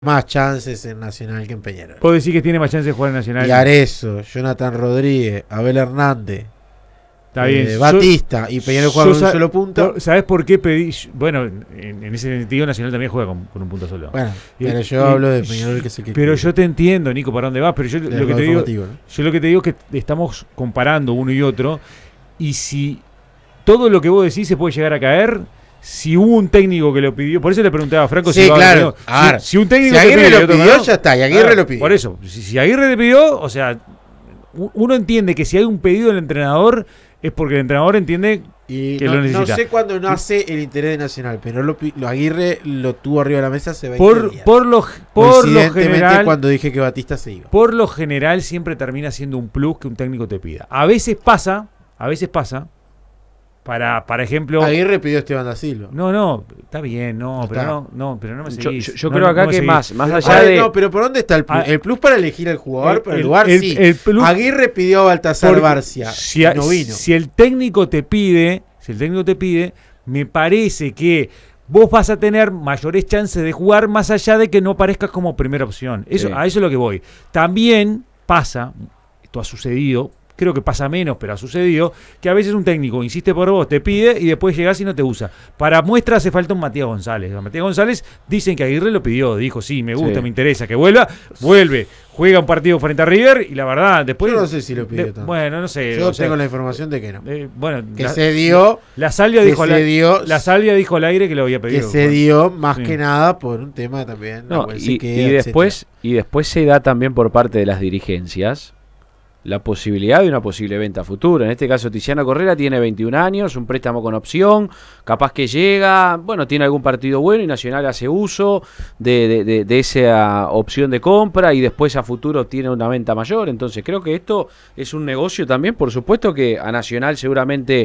más chances en Nacional que en Peñarol. Puedo decir que tiene más chance de jugar en Nacional. Y Arezzo, Jonathan Rodríguez, Abel Hernández, Está bien. Batista y Peñarol juega con un solo punto. ¿Sabés por qué pedí? Bueno, en ese sentido Nacional también juega con un punto solo. Bueno, pero yo hablo de Peñarol, que es el que... Pero yo te entiendo, Nico, para dónde vas, pero yo lo que te digo, ¿no? yo lo que te digo es que estamos comparando uno y otro, y si todo lo que vos decís se puede llegar a caer, si hubo un técnico que lo pidió, por eso le preguntaba a Franco sí, si claro. Si un técnico si Aguirre lo pidió, ya está, y Aguirre lo pidió. Por eso, si Aguirre le pidió, o sea, uno entiende que si hay un pedido del entrenador es porque el entrenador entiende que lo necesita. No sé cuándo nace el interés de Nacional, pero lo Aguirre lo tuvo arriba de la mesa hace 20 días. Por lo general, cuando dije que Batista se iba. Por lo general siempre termina siendo un plus que un técnico te pida. A veces pasa, para ejemplo... Aguirre pidió a Esteban da Silva. No, está bien, pero no me seguís. Yo creo acá que más allá ver, de... No, pero ¿por dónde está el plus? El plus para elegir al jugador, para el lugar, sí. El plus, Aguirre pidió a Baltasar Barcia, no vino. Si el técnico te pide, me parece que vos vas a tener mayores chances de jugar más allá de que no parezcas como primera opción. A eso es lo que voy. También pasa, esto ha sucedido, creo que pasa menos, pero ha sucedido, que a veces un técnico insiste por vos, te pide y después llegás y no te usa. Para muestra hace falta un Matías González. A Matías González dicen que Aguirre lo pidió, dijo, sí, me gusta, me interesa, que vuelve, juega un partido frente a River y la verdad, después... Yo no sé si lo pidió tanto. Bueno, no sé. Yo tengo la información de que no. Que se dio... La Salvia dijo al aire que lo había pedido. Que se dio más que nada por un tema también. Y después se da también por parte de las dirigencias la posibilidad de una posible venta futura. En este caso, Tiziano Correa tiene 21 años, un préstamo con opción, capaz que llega, bueno, tiene algún partido bueno y Nacional hace uso de esa opción de compra y después a futuro tiene una venta mayor. Entonces creo que esto es un negocio también, por supuesto que a Nacional seguramente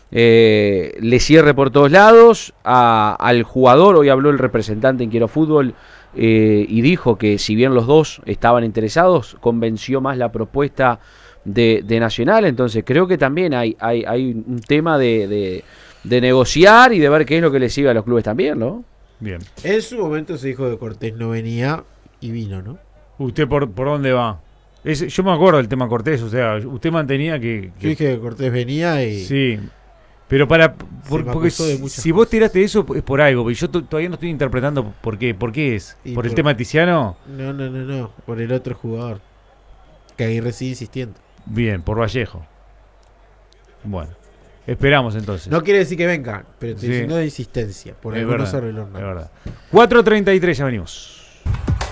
le cierre por todos lados, al jugador, hoy habló el representante en Quiero Fútbol, y dijo que si bien los dos estaban interesados, convenció más la propuesta de Nacional. Entonces creo que también hay un tema de negociar y de ver qué es lo que le sigue a los clubes también, ¿no? Bien. En su momento se dijo que Cortés no venía y vino, ¿no? ¿Usted por dónde va? Yo me acuerdo del tema Cortés, o sea, usted mantenía que... Yo dije que Cortés venía y... Sí. Pero porque si vos tiraste eso es por algo, y yo todavía no estoy interpretando por qué. ¿Por qué es? ¿Por el tema Tiziano? No, por el otro jugador. Que Aguirre sigue insistiendo. Bien, por Vallejo. Bueno, esperamos entonces. No quiere decir que venga, pero estoy diciendo de insistencia. Por algunos arreglos. Es verdad. 4:33, ya venimos.